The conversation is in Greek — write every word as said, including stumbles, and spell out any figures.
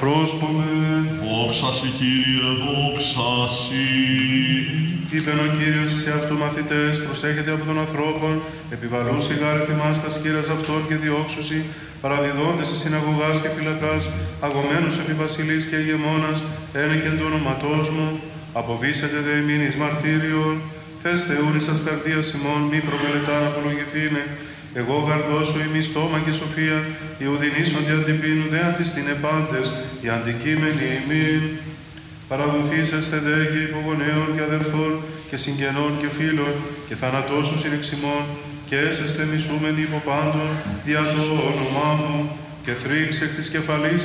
Πρόσπομεν. Δόξα σοι, Κύριε, δόξα σοι. Είπεν ο Κύριος σε αυτού μαθητές, προσέχετε από των ανθρώπων, επιβαλούσι γάρεφη μας τα σκύρας αυτών και διώξουσι, παραδιδόντες σε συναγωγάς και φυλακάς, αγωμένους επί βασιλείς και ηγεμόνας, ένεκεν του ονοματός μου, αποβήσετε δε εμήν εις μαρτύριον, θες Θεούν εις τας καρδίας ημών, μη προμελετάν απολογηθήνε, εγώ γαρδώσω ημί στόμα και σοφία, οι ουδινήσονται αντιπίνου δε αντιστήνε πάντες, οι αντικείμενοι ημίν. Παραδοθήσεστε δε και υπογονέων και αδερφών και συγγενών και φίλων και θανατώσου συνεξιμών και έσεστε μισούμενοι υπό πάντων δια το όνομά μου και θρύξ εκ της κεφαλής